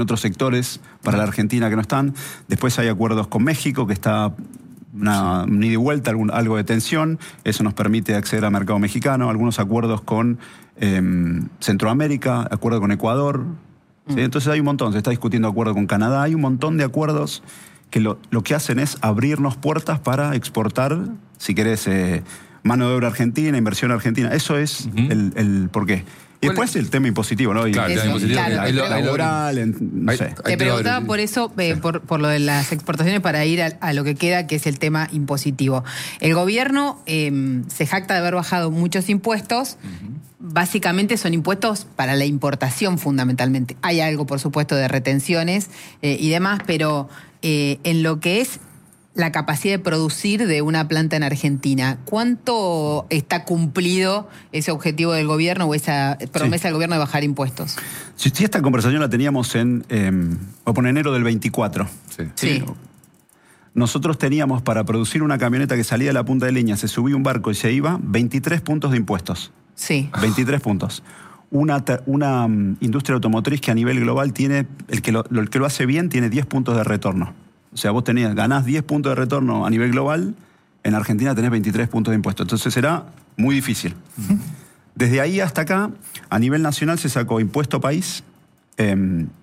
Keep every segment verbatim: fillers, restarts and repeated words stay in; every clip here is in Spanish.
otros sectores para la Argentina que no están. Después hay acuerdos con México, que está una, un ida y vuelta, algún, algo de tensión. Eso nos permite acceder al mercado mexicano. Algunos acuerdos con eh, Centroamérica, acuerdo con Ecuador. ¿Sí? Entonces hay un montón. Se está discutiendo acuerdo con Canadá. Hay un montón de acuerdos que lo, lo que hacen es abrirnos puertas para exportar, si querés, eh, mano de obra argentina, inversión argentina. Eso es uh-huh. el, el porqué. Y después el tema impositivo, ¿no? Y claro, eso, impositivo, claro, hay lo, hay laboral, en, no sé. Te preguntaba por eso, eh, por, por lo de las exportaciones, para ir a, a lo que queda, que es el tema impositivo. El gobierno eh, se jacta de haber bajado muchos impuestos. Uh-huh. Básicamente son impuestos para la importación, fundamentalmente. Hay algo, por supuesto, de retenciones eh, y demás, pero eh, en lo que es la capacidad de producir de una planta en Argentina, ¿cuánto está cumplido ese objetivo del gobierno o esa promesa sí. del gobierno de bajar impuestos? Si, si esta conversación la teníamos en, eh, en enero del veinticuatro. Sí. sí. Nosotros teníamos para producir una camioneta que salía de la punta de línea, se subía un barco y se iba, veintitrés puntos de impuestos. Sí. veintitrés puntos. Una, una um, industria automotriz que a nivel global tiene, el que lo, el que lo hace bien tiene diez puntos de retorno. O sea, vos tenías, ganás diez puntos de retorno a nivel global, en Argentina tenés veintitrés puntos de impuesto. Entonces será muy difícil. Uh-huh. Desde ahí hasta acá, a nivel nacional se sacó impuesto país, eh,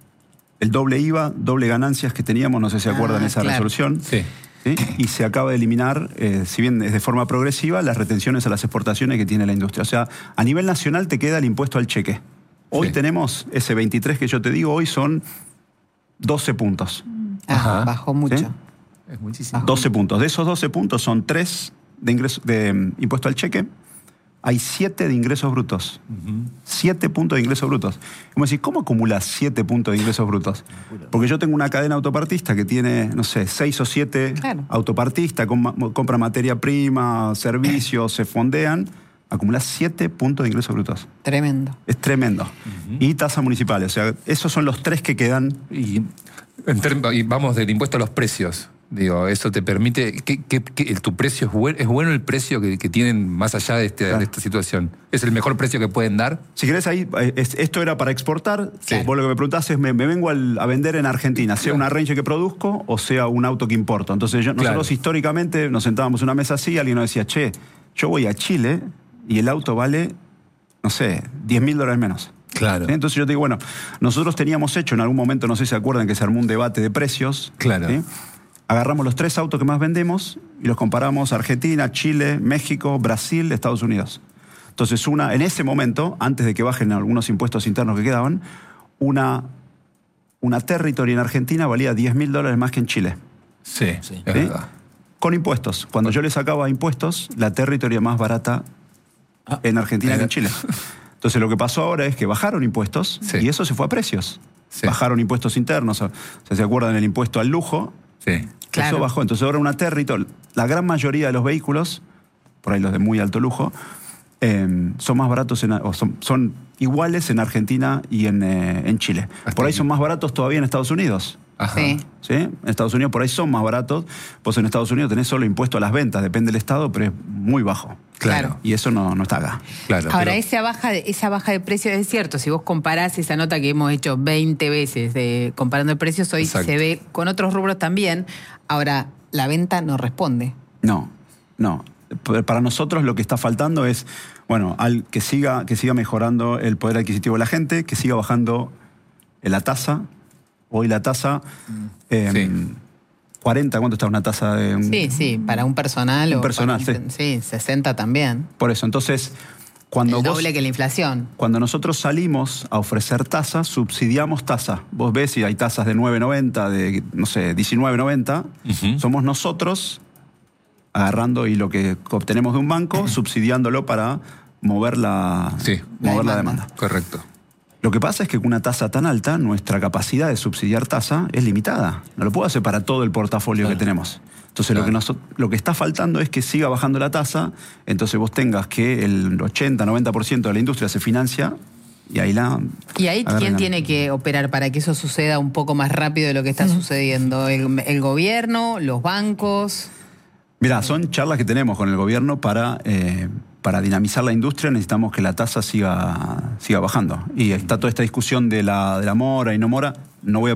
el doble I V A, doble ganancias que teníamos, no sé si se acuerdan ah, esa claro. resolución. Sí. ¿Sí? Y se acaba de eliminar, eh, si bien es de forma progresiva, las retenciones a las exportaciones que tiene la industria. O sea, a nivel nacional te queda el impuesto al cheque. Hoy sí. tenemos ese veintitrés que yo te digo, hoy son doce puntos. Ah, bajó mucho. ¿Sí? Es muchísimo. doce puntos. De esos doce puntos son tres de, ingreso, de um, impuesto al cheque. Hay siete de ingresos brutos. Uh-huh. siete puntos de ingresos brutos. Como decir, ¿cómo acumulas siete puntos de ingresos brutos? Porque yo tengo una cadena autopartista que tiene, no sé, seis o siete claro. autopartistas, com- compra materia prima, servicios, se fondean. Acumulas siete puntos de ingresos brutos. Tremendo. Es tremendo. Uh-huh. Y tasas municipales. O sea, esos son los tres que quedan. Y, en term- y vamos del impuesto a los precios. Digo, eso te permite... ¿qué, qué, qué, ¿Tu precio es bueno? ¿Es bueno el precio que, que tienen más allá de, este, claro. de esta situación? ¿Es el mejor precio que pueden dar? Si querés ahí, es, esto era para exportar. Sí. Vos lo que me preguntás es, me, me vengo al, a vender en Argentina, sea una Ranger que produzco o sea un auto que importo. Entonces yo, nosotros claro. históricamente nos sentábamos en una mesa así y alguien nos decía, che, yo voy a Chile y el auto vale, no sé, diez mil dólares menos. Claro. ¿Sí? Entonces yo te digo, bueno, nosotros teníamos hecho en algún momento, no sé si se acuerdan, que se armó un debate de precios. Claro. ¿Sí? Agarramos los tres autos que más vendemos y los comparamos Argentina, Chile, México, Brasil, Estados Unidos. Entonces, una, en ese momento, antes de que bajen algunos impuestos internos que quedaban, una, una Territory en Argentina valía diez mil dólares más que en Chile. Sí, sí, ¿Sí? es verdad. Con impuestos. Cuando yo le sacaba impuestos, la Territory es más barata ah, en Argentina que en Chile. Entonces, lo que pasó ahora es que bajaron impuestos sí. y eso se fue a precios. Sí. Bajaron impuestos internos. O sea, ¿se acuerdan del impuesto al lujo? Sí. Claro. Eso bajó. Entonces ahora una Territory, la gran mayoría de los vehículos, por ahí los de muy alto lujo, eh, son más baratos, en, o son, son iguales en Argentina y en, eh, en Chile. Hasta por ahí aquí. Son más baratos todavía en Estados Unidos. Ajá. Sí. ¿Sí? En Estados Unidos por ahí son más baratos. Vos en Estados Unidos tenés solo impuesto a las ventas, depende del estado, pero es muy bajo. Claro. Y eso no, no está acá. Claro, ahora, pero... esa baja de, esa baja de precios es cierto. Si vos comparás esa nota que hemos hecho veinte veces de comparando el precios, hoy Exacto. se ve con otros rubros también. Ahora, la venta no responde. No, no. Para nosotros lo que está faltando es, bueno, al que siga, que siga mejorando el poder adquisitivo de la gente, que siga bajando la tasa. Hoy la tasa, eh, sí. cuarenta, ¿cuánto está una tasa de...? Un, sí, sí, para un personal. Un o personal, para un, sí. Sí, sesenta también. Por eso, entonces... Cuando el vos, doble que la inflación. Cuando nosotros salimos a ofrecer tasa, subsidiamos tasa. Vos ves si hay tasas de nueve noventa, de, no sé, diecinueve noventa. Uh-huh. Somos nosotros agarrando y lo que obtenemos de un banco, uh-huh. subsidiándolo para mover la, sí. mover la, la demanda. demanda. Correcto. Lo que pasa es que con una tasa tan alta, nuestra capacidad de subsidiar tasa es limitada. No lo puedo hacer para todo el portafolio claro. que tenemos. Entonces claro. lo, que nos, lo que está faltando es que siga bajando la tasa, entonces vos tengas que el ochenta, noventa por ciento de la industria se financia y ahí la... ¿Y ahí quién tiene que operar para que eso suceda un poco más rápido de lo que está uh-huh. sucediendo? ¿El, el gobierno? ¿Los bancos? Mirá, son charlas que tenemos con el gobierno para... Eh, Para dinamizar la industria necesitamos que la tasa siga, siga bajando. Y está toda esta discusión de la, de la mora y no mora. No voy a